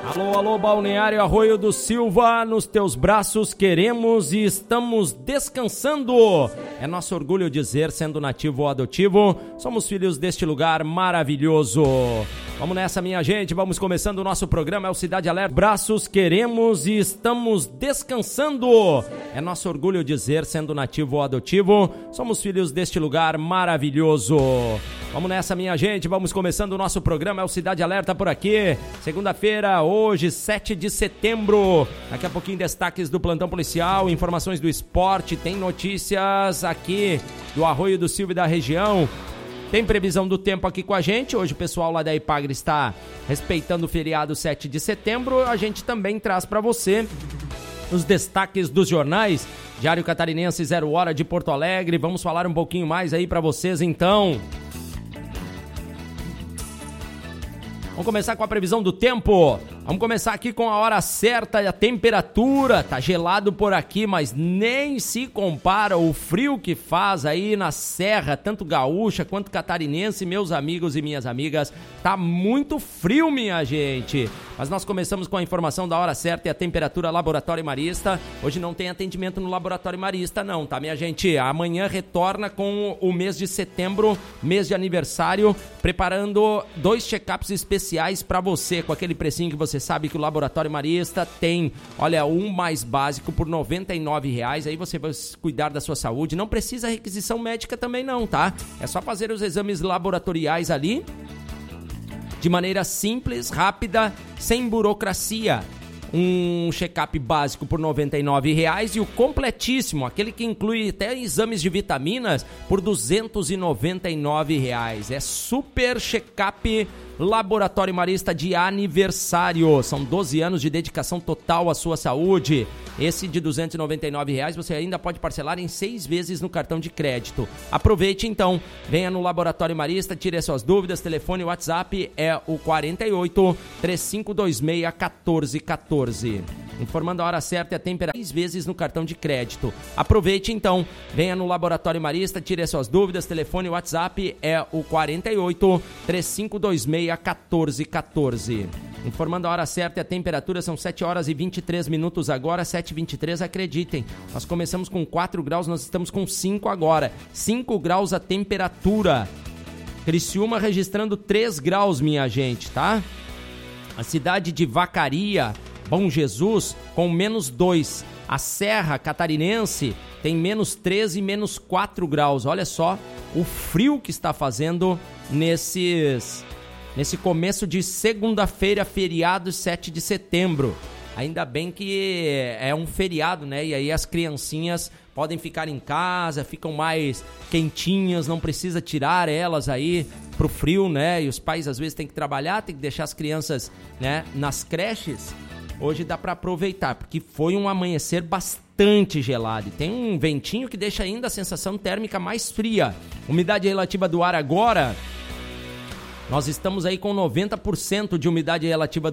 Alô, alô, Balneário Arroio do Silva, nos teus braços queremos e estamos descansando. É nosso orgulho dizer, sendo nativo ou adotivo, somos filhos deste lugar maravilhoso. Vamos nessa, minha gente, vamos começando o nosso programa, é o Cidade Alerta. Braços queremos e estamos descansando. É nosso orgulho dizer, sendo nativo ou adotivo, somos filhos deste lugar maravilhoso. Vamos nessa, minha gente, vamos começando o nosso programa, é o Cidade Alerta por aqui. Segunda-feira, hoje, 7 de setembro. Daqui a pouquinho, destaques do plantão policial, informações do esporte, tem notícias aqui do Arroio do Silva e da região. Tem previsão do tempo aqui com a gente. Hoje o pessoal lá da Ipagre está respeitando o feriado 7 de setembro. A gente também traz para você os destaques dos jornais. Diário Catarinense, 0 hora de Porto Alegre. Vamos falar um pouquinho mais aí para vocês então. Vamos começar com a previsão do tempo. Vamos começar aqui com a hora certa e a temperatura. Tá gelado por aqui, mas nem se compara o frio que faz aí na serra, tanto gaúcha quanto catarinense, meus amigos e minhas amigas. Tá muito frio, minha gente. Mas nós começamos com a informação da hora certa e a temperatura Laboratório Marista. Hoje não tem atendimento no Laboratório Marista não, tá, minha gente? Amanhã retorna com o mês de setembro, mês de aniversário, preparando 2 check-ups especiais para você, com aquele precinho que você sabe que o Laboratório Marista tem. Olha, um mais básico por R$ 99,00. Aí você vai cuidar da sua saúde. Não precisa requisição médica também não, tá? É só fazer os exames laboratoriais ali de maneira simples, rápida, sem burocracia. Um check-up básico por R$ 99,00 e o completíssimo, aquele que inclui até exames de vitaminas, por R$ 299,00. É super check-up Laboratório Marista de aniversário. São 12 anos de dedicação total à sua saúde. Esse de R$ 299,00 você ainda pode parcelar em 6 vezes no cartão de crédito. Aproveite então, venha no Laboratório Marista, tire as suas dúvidas. Telefone WhatsApp é o 48 3526 1414. Informando a hora certa e a temperatura 6 vezes no cartão de crédito. Aproveite então, venha no Laboratório Marista, tire as suas dúvidas. Telefone WhatsApp é o 48 3526 1414. Informando a hora certa e a temperatura, são 7 horas e 23 minutos agora, 7h23, acreditem. Nós começamos com 4 graus, nós estamos com 5 agora. 5 graus a temperatura. Criciúma registrando 3 graus, minha gente, tá? A cidade de Vacaria, Bom Jesus, com -2. A Serra Catarinense tem -3 e -4 graus. Olha só o frio que está fazendo nesse começo de segunda-feira, feriado 7 de setembro. Ainda bem que é um feriado, né? E aí as criancinhas podem ficar em casa, ficam mais quentinhas, não precisa tirar elas aí pro frio, né? E os pais às vezes têm que trabalhar, tem que deixar as crianças, né, nas creches. Hoje dá para aproveitar, porque foi um amanhecer bastante gelado. E tem um ventinho que deixa ainda a sensação térmica mais fria. Umidade relativa do ar agora, nós estamos aí com 90% de umidade relativa